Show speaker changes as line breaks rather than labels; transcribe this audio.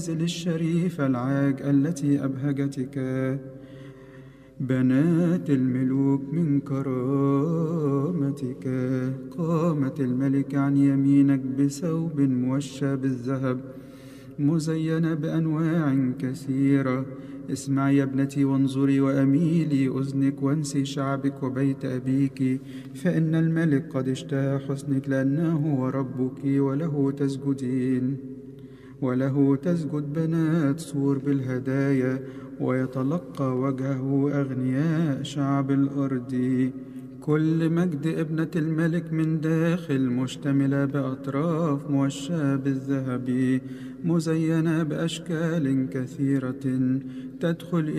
الشريفة العاج التي أبهجتك. بنات الملوك من كرامتك. قامت الملك عن يمينك بثوب موشى بالذهب مزينة بأنواع كثيرة. اسمعي يا ابنتي وانظري وأميلي أذنك وانسي شعبك وبيت أبيك، فإن الملك قد اشتهى حسنك لأنه هو ربك، وله تسجد بنات سور بالهدايا، ويتلقى وجهه أغنياء شعب الأرض. كل مجد ابنة الملك من داخل مشتملة بأطراف موشاة بالذهب مزينة بأشكال كثيرة. تدخل